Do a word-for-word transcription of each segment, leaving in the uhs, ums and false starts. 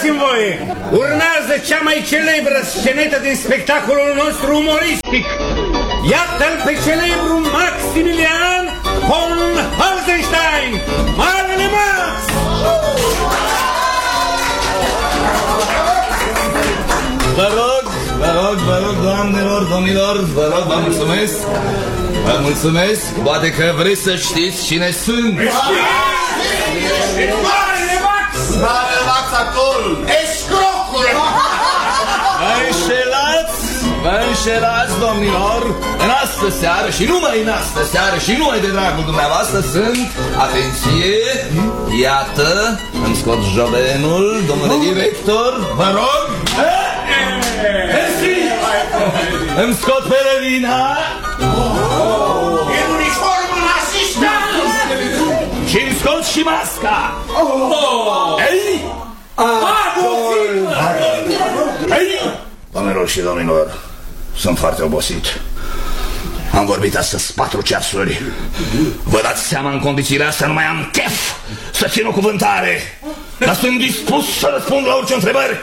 dați-mi voie. Urmează cea mai celebră scenetă din spectacolul nostru umoristic. Iată-l pe celebru Maximilian von Halsenstein, Marele Max! Vă rog, vă rog, vă rog, doamnelor, domnilor, vă rog, vă mulțumesc. Vă mulțumesc, poate că vreți să știți cine sunt. Marele Max! Marele Max, actorul, escrocul! Vă înșelați, vă înșelați, domnilor. În astă seară și numai în astă seară și numai de dragul dumneavoastră sunt, atenție, iată, îmi scot jobenul, domnule director, vă rog. Mersi! Îmi scot pelerina. E în uniformă nazistă! Și îmi scot și masca. Ei! Ei! Doamnelor și domnilor, sunt foarte obosit. Am vorbit astăzi patru ceasuri. Vă dați seama, în condițiile astea nu mai am chef să țin o cuvântare. Dar sunt dispus să răspund la orice întrebări.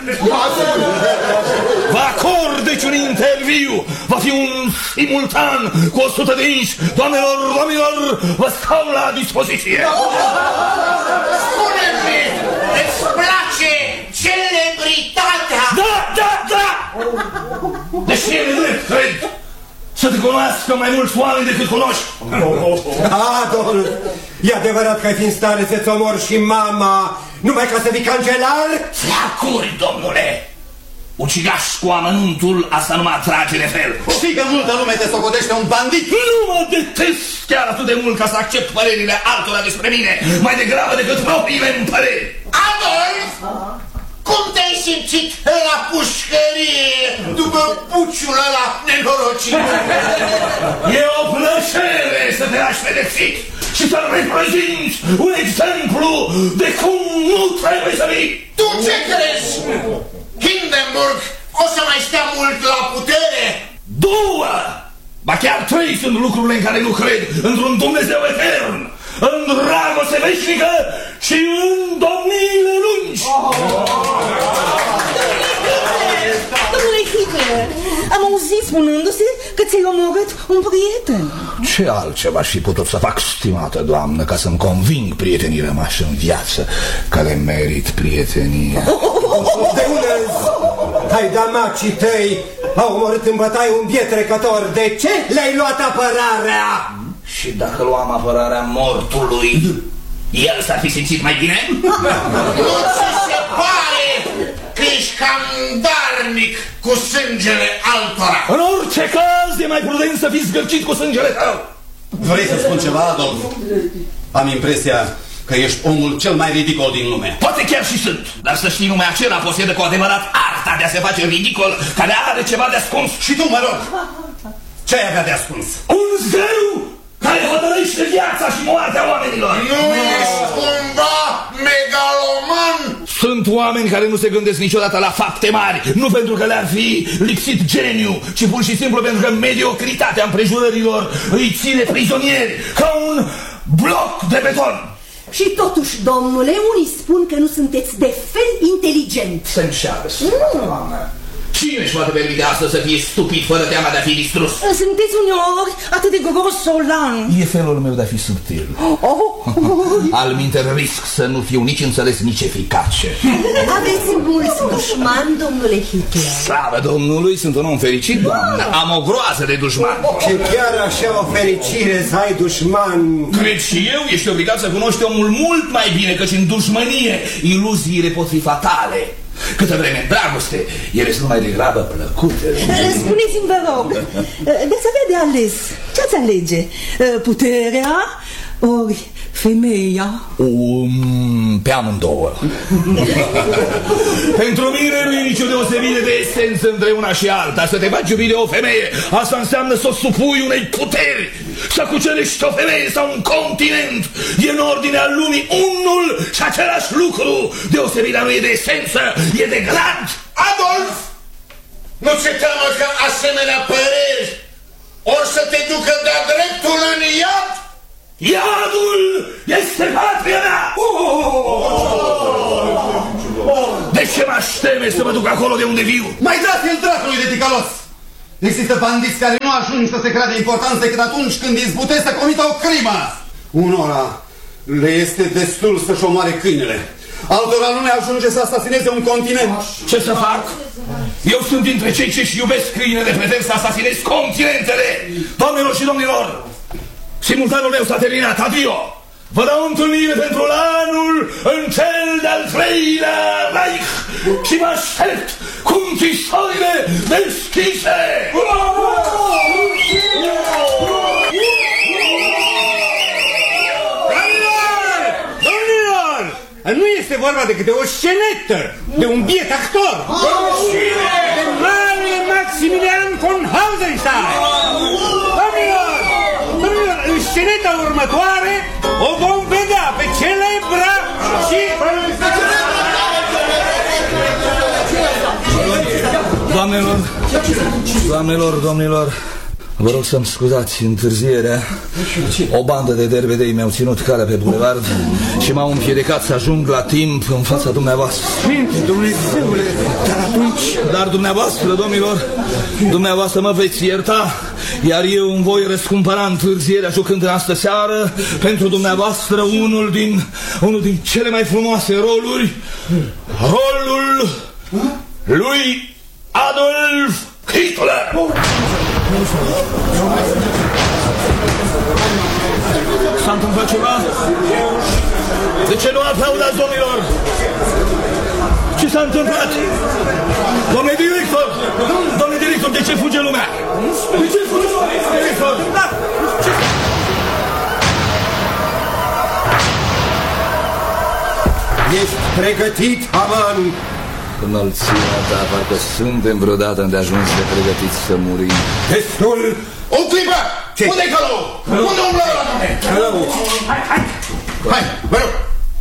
Vă acord deci un interviu. Va fi un simultan cu o sută de inși. Doamnelor, domnilor, vă stau la dispoziție. Spune-mi, îți place celebritatea? Da, da, da! Deși e drept, cred, să te cunoască mai mulți oameni decât cunoști. Ah, domnul, e adevărat că ai fi în stare să-ți omori și mama numai ca să fii cancelar? Flacuri, domnule! Ucigaș cu amănuntul, asta nu mă atrage de fel. Știi că multă lume te socotește un bandit? Nu mă detest chiar atât de mult ca să accept părerile altora despre mine, mai degrabă decât propriile îmi păreri. Adolf! Cum te-ai simțit la pușcărie după puciul ăla nenorocit? E o plăcere să te lași pedepsit și să reprezinți un exemplu de cum nu trebuie să vii. Tu ce crezi? Hindenburg o să mai stea mult la putere? Două! Ba chiar trei sunt lucrurile în care nu cred. Într-un Dumnezeu etern, în dragoste veșnică și în domniile lungi. Domnule Hitler, am auzit spunându-se că ți-ai omorât un prieten. Ce altceva aș fi putut să fac, stimată doamnă, ca să-mi conving prietenii rămași în viață că le merit prietenia? De unde hai damacii tăi au omorât în bătaie un biet trecător? De ce le-ai luat apărarea? Și dacă luam apărarea mortului, el s-ar fi simțit mai bine? Nu ți se pare că ești cam darnic cu sângele altora? În orice caz e mai prudent să fii zgârcit cu sângele tău. Vrei să spun ceva, Adolf? Am impresia că ești omul cel mai ridicol din lume. Poate chiar și sunt, dar să știi, numai acela posedă cu adevărat arta de a se face ridicol, care are ceva de ascuns. Și tu, mă rog, ce ai avea de ascuns? Un zeu care hotărăște viața și moartea oamenilor. Nu ești cumva megaloman? Sunt oameni care nu se gândesc niciodată la fapte mari, nu pentru că le-ar fi lipsit geniu, ci pur și simplu pentru că mediocritatea împrejurărilor îi ține prizonieri ca un bloc de beton. Și totuși, domnule, unii spun că nu sunteți de fel inteligent. Se înșeală, doamnă. Cine își poate permite astăzi să fie stupid fără teama de a fi distrus? Sunteți uneori atât de grosolan. E felul meu de a fi subtil. Oh. Alminter risc să nu fiu nici înțeles, nici eficace. Aveți mulți dușmani, domnule Hitler. Slavă Domnului, sunt un om fericit, doamnă. Am o groază de dușmani. Și chiar așa o fericire să ai dușmani. Cred și eu, ești obligat să cunoști omul mult mai bine, căci în dușmănie iluziile pot fi fatale. Câtă vreme dragoste, ele sunt mai degrabă plăcute. Spuneți-mi, vă rog, de-ați avea de ales, ce-ați alege? Puterea ori femeia? Um, pe amândouă. Pentru mine nu e nicio deosebire de esență între una și alta. Să te faci iubi de o femeie, asta înseamnă să o supui unei puteri. Să cucerești o femeie sau un continent, e în ordinea lumii unul și același lucru. Deosebirea nu e de esență, e de grad. Adolf, nu ți-e teamă că asemenea păreri or să te ducă de-a dreptul în iad? Iadul este patria mea! De ce m-aș teme să mă duc acolo de unde viu? Mai dați-l dracului de ticalos! Există bandiți care nu ajung să se creadă importanți decât atunci când izbutesc să comită o crimă. Unora le este destul să-și omoare câinele. Altora nu ne ajunge să asasineze un continent. Ce să fac? Eu sunt dintre cei ce-și iubesc câinele, pretend să asasinez continentele. Doamnelor și domnilor, simultanul meu s-a terminat, adio! Vă dau întâlnire pentru anul în cel de-al treilea Reich și mă aștept cu închisorile deschise! Nu este vorba decât de o scenetă, de un biet actor, de marele Maximilian von Hausenstein. Domnilor, domnilor, în sceneta următoare o vom vedea pe celebra și... Doamnelor, doamnelor, domnilor, vă rog să-mi scuzați întârzierea. O bandă de derbedei mi-au ținut calea pe bulevard și m-au împiedicat să ajung la timp în fața dumneavoastră. Sfinte Dumnezeule, dar atunci... Dar dumneavoastră, domnilor, dumneavoastră mă veți ierta, iar eu îmi voi răscumpăra întârzierea jucând în astă seară pentru dumneavoastră unul din, unul din cele mai frumoase roluri, rolul lui Adolf Hitler. S-a întâmplat ceva? De ce nu aplaudați, domnilor? Ce s-a întâmplat? Domnule director! Domnule director, de ce fuge lumea? De ce fuge lumea? Director! Da! Ești pregătit, Haman? Înălțimea ta, parcă suntem vreodată îndeajuns de pregătiți să murim. Destul! O clipă! Ce? Unde-i Călău? Unde umblă ăla? Călău! Hai, hai! Hai, vă rog!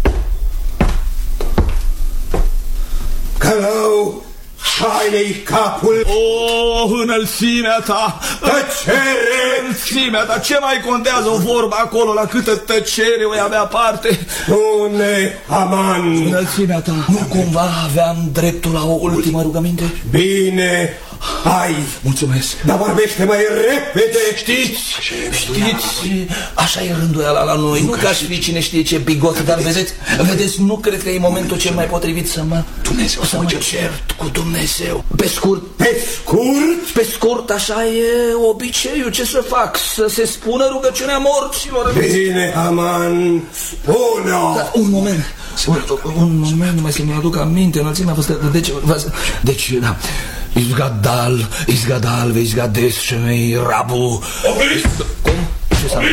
Călău! Haine-i capul! O, înălțimea ta! Tăcere! Înălțimea ta! Ce mai contează o vorbă acolo la câtă tăcere o avea parte? Spune, Haman! Înălțimea ta, nu cumva aveam dreptul la o ultimă rugăminte? Bine, hai! Mulțumesc! Dar vorbește mai repede! Știți, știți, așa e rânduiala la noi, nu că aș fi cine știe ce bigot, dar vedeți, vedeți, nu cred că e momentul cel mai potrivit să mă, Dumnezeu, să mă cert cu Dumnezeu. Pe scurt, Pe scurt? pe scurt, așa e obiceiul, ce să fac, să se spună rugăciunea morților. Bine, Haman, spune-o! Da, un moment, un, un moment, numai să-mi aduc aminte, înălțimea vă deci, deci, da. Izgadal, Izgadal, Izgades, Shemei, Rabu. Opriți! Cum? Ce s-a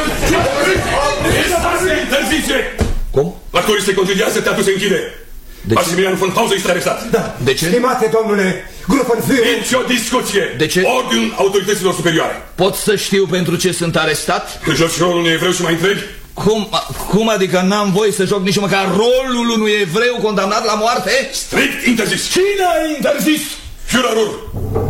Interziție! Cum? Actorii se concediază, teatrul se închide. De ce? Maximilian von Hausen este arestat. Da. De ce? Stimate domnule, Gruppenführer! Nici o discuție. De ce? Ordinul autorităților superioare. Pot să știu pentru ce sunt arestat? Că joci rolul unui evreu și mai întregi? Cum, cum adică n-am voie să joc nici măcar rolul unui evreu condamnat la moarte? Strict interzis. Cine a interzis? Führerul,